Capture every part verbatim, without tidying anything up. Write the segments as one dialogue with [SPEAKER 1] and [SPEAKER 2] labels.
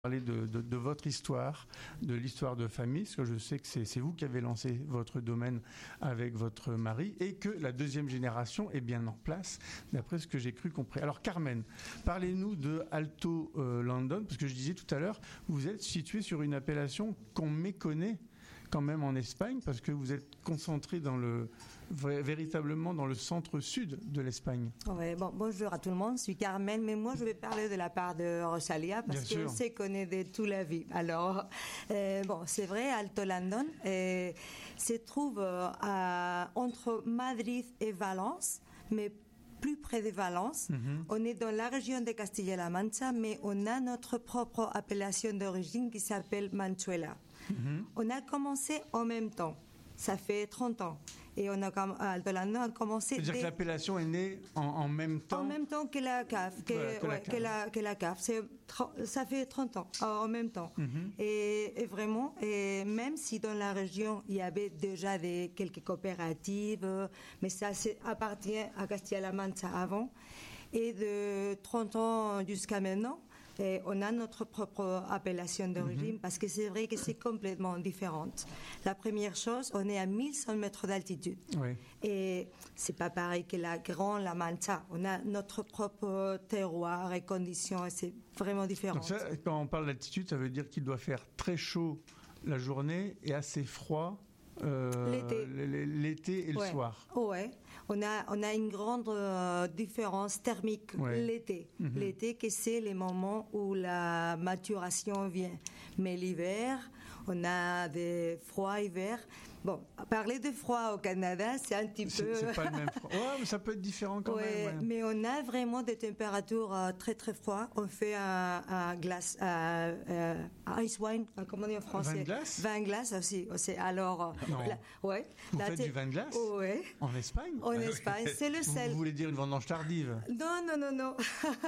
[SPEAKER 1] Parler de, de, de votre histoire, de l'histoire de famille, parce que je sais que c'est, c'est vous qui avez lancé votre domaine avec votre mari et que la deuxième génération est bien en place, d'après ce que j'ai cru comprendre. Alors Carmen, parlez-nous de Alto euh, London, parce que je disais tout à l'heure, vous êtes situé sur une appellation qu'on méconnaît quand même en Espagne, parce que vous êtes concentré dans le, véritablement dans le centre-sud de l'Espagne.
[SPEAKER 2] Ouais, bon, bonjour à tout le monde, je suis Carmen, mais moi je vais parler de la part de Rosalia, parce qu'elle se connaît de toute la vie. Alors, euh, bon, c'est vrai, Alto London euh, se trouve euh, à, entre Madrid et Valence, mais plus près de Valence. Mm-hmm. On est dans la région de Castilla-La Mancha, mais on a notre propre appellation d'origine qui s'appelle Manchuela. Mm-hmm. On a commencé en même temps. Ça fait trente ans. Et on a, Alto London a commencé...
[SPEAKER 1] C'est-à-dire des... que l'appellation est née en, en même temps...
[SPEAKER 2] En même temps que la cave. Que, voilà, que, ouais, la, cave. que, la, que la cave. C'est, ça fait trente ans, en même temps. Mm-hmm. Et, et vraiment, et même si dans la région, il y avait déjà des, quelques coopératives, mais ça appartient à Castilla-La Mancha avant. Et de trente ans jusqu'à maintenant, et on a notre propre appellation d'origine, mm-hmm. parce que c'est vrai que c'est complètement différente. La première chose, on est à mille cent mètres d'altitude. Oui. Et c'est pas pareil que la Grande La Mancha. On a notre propre terroir et conditions, et c'est vraiment différent.
[SPEAKER 1] Donc ça, quand on parle d'altitude, ça veut dire qu'il doit faire très chaud la journée et assez froid Euh, l'été. l'été et le
[SPEAKER 2] ouais.
[SPEAKER 1] soir.
[SPEAKER 2] Ouais, on a on a une grande euh, différence thermique ouais. l'été. Mm-hmm. L'été, que c'est les moments où la maturation vient. Mais l'hiver, on a des froids hivers. Bon, parler de froid au Canada, c'est un petit
[SPEAKER 1] c'est,
[SPEAKER 2] peu...
[SPEAKER 1] C'est pas le même froid. Ouais, mais ça peut être différent quand
[SPEAKER 2] ouais,
[SPEAKER 1] même. Ouais.
[SPEAKER 2] Mais on a vraiment des températures euh, très très froides. On fait un, un glace, un, un ice wine, comment on dit en français?
[SPEAKER 1] Vin glace?
[SPEAKER 2] Vin glace aussi. C'est alors...
[SPEAKER 1] Non.
[SPEAKER 2] La, ouais,
[SPEAKER 1] vous faites t- du vin de glace?
[SPEAKER 2] Ouais.
[SPEAKER 1] En Espagne?
[SPEAKER 2] En Espagne, c'est le sel.
[SPEAKER 1] Vous voulez dire une vendange tardive?
[SPEAKER 2] Non, non, non, non.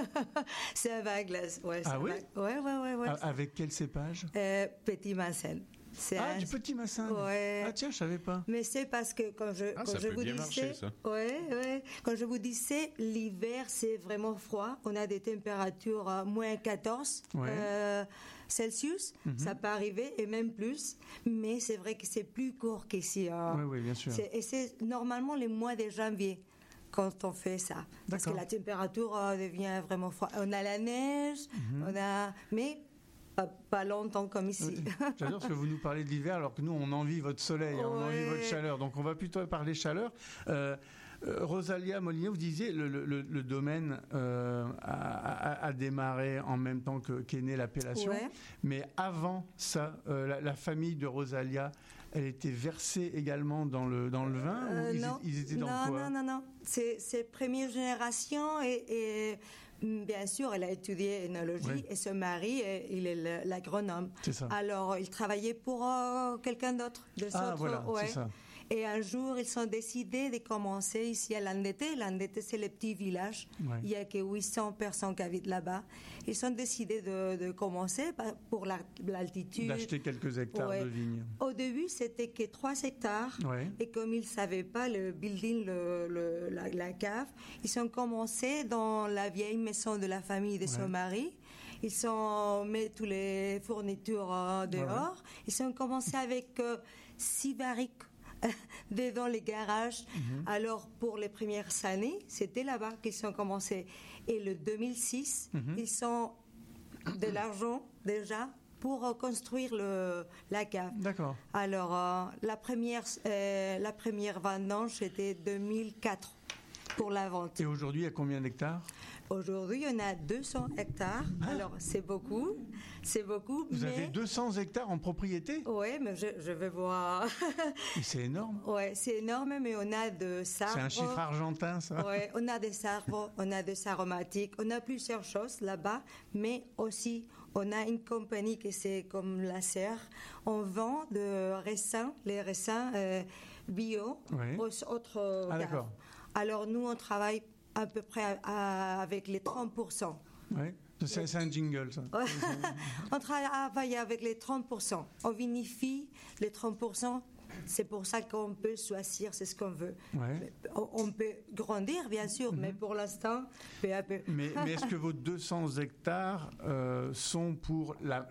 [SPEAKER 2] C'est un vin glace. Ouais,
[SPEAKER 1] ah oui?
[SPEAKER 2] Vin... Ouais, ouais, ouais, ouais.
[SPEAKER 1] Avec quel cépage?
[SPEAKER 2] euh, Petit Massen.
[SPEAKER 1] C'est ah, un... du petit Massin.
[SPEAKER 2] Ouais.
[SPEAKER 1] Ah tiens, je savais pas.
[SPEAKER 2] Mais c'est parce que quand je
[SPEAKER 3] ah,
[SPEAKER 2] quand
[SPEAKER 3] ça
[SPEAKER 2] je
[SPEAKER 3] peut
[SPEAKER 2] vous
[SPEAKER 3] bien
[SPEAKER 2] disais,
[SPEAKER 3] marcher, ça.
[SPEAKER 2] Ouais, ouais. Quand je vous disais l'hiver, c'est vraiment froid. On a des températures à moins quatorze ouais. euh, Celsius. Mm-hmm. Ça peut arriver et même plus. Mais c'est vrai que c'est plus court qu'ici. Hein.
[SPEAKER 1] Oui, oui, bien sûr.
[SPEAKER 2] C'est, et c'est normalement les mois de janvier quand on fait ça, D'accord. parce que la température euh, devient vraiment froide. On a la neige, mm-hmm. on a mais Pas, pas longtemps comme ici.
[SPEAKER 1] J'adore ce que vous nous parlez de l'hiver, alors que nous, on envie votre soleil, ouais. on envie votre chaleur. Donc, on va plutôt parler chaleur. Euh, euh, Rosalia Molina, vous disiez, le, le, le domaine euh, a, a, a démarré en même temps que, qu'est née l'appellation. Ouais. Mais avant ça, euh, la, la famille de Rosalia, elle était versée également dans le, dans le vin
[SPEAKER 2] euh,
[SPEAKER 1] ou ils,
[SPEAKER 2] non.
[SPEAKER 1] ils étaient dans
[SPEAKER 2] non,
[SPEAKER 1] quoi?
[SPEAKER 2] Non, non, non. C'est, c'est première génération et... et... Bien sûr, elle a étudié œnologie oui. et son mari, il est l'agronome.
[SPEAKER 1] C'est ça.
[SPEAKER 2] Alors, il travaillait pour euh, quelqu'un d'autre. De
[SPEAKER 1] ah,
[SPEAKER 2] autres,
[SPEAKER 1] voilà,
[SPEAKER 2] ouais.
[SPEAKER 1] c'est ça.
[SPEAKER 2] Et un jour, ils ont décidé de commencer ici à Landete. Landete, c'est le petit village. Ouais. Il n'y a que huit cents personnes qui habitent là-bas. Ils ont décidé de, de commencer pour la, l'altitude.
[SPEAKER 1] D'acheter quelques hectares ouais. de vignes.
[SPEAKER 2] Au début, c'était que trois hectares. Ouais. Et comme ils ne savaient pas le building, le, le, la, la cave, ils ont commencé dans la vieille maison de la famille de ouais. son mari. Ils ont mis toutes les fournitures euh, dehors. Ouais. Ils ont commencé avec euh, six barriques dedans les garages. Mm-hmm. Alors, pour les premières années, c'était là-bas qu'ils ont commencé. Et le deux mille six, mm-hmm. ils ont de l'argent déjà pour construire le, la cave.
[SPEAKER 1] D'accord.
[SPEAKER 2] Alors, euh, la première, euh, la première vendange, c'était deux mille quatre pour la vente.
[SPEAKER 1] Et aujourd'hui, il y a combien d'hectares?
[SPEAKER 2] Aujourd'hui, on a deux cents hectares. Ah. Alors, c'est beaucoup. C'est beaucoup.
[SPEAKER 1] Vous
[SPEAKER 2] mais...
[SPEAKER 1] avez deux cents hectares en propriété?
[SPEAKER 2] Oui, mais je, je vais voir.
[SPEAKER 1] Mais c'est énorme.
[SPEAKER 2] Oui, c'est énorme, mais on a des arbres.
[SPEAKER 1] C'est un chiffre argentin, ça?
[SPEAKER 2] Oui, on a des arbres, on a des aromatiques, on a plusieurs choses là-bas, mais aussi, on a une compagnie qui c'est comme la serre. On vend des raisins, les raisins euh, bio oui. aux autres
[SPEAKER 1] ah,
[SPEAKER 2] caves.
[SPEAKER 1] D'accord.
[SPEAKER 2] Alors, nous, on travaille à peu près à, à, avec les trente pour cent.
[SPEAKER 1] Oui, c'est, c'est un jingle, ça.
[SPEAKER 2] On travaille avec les trente pour cent. On vinifie les trente pour cent C'est pour ça qu'on peut choisir, c'est ce qu'on veut.
[SPEAKER 1] Ouais.
[SPEAKER 2] On peut grandir, bien sûr, mm-hmm. mais pour l'instant, peu à peu.
[SPEAKER 1] Mais, mais est-ce que vos deux cents hectares euh, sont pour la,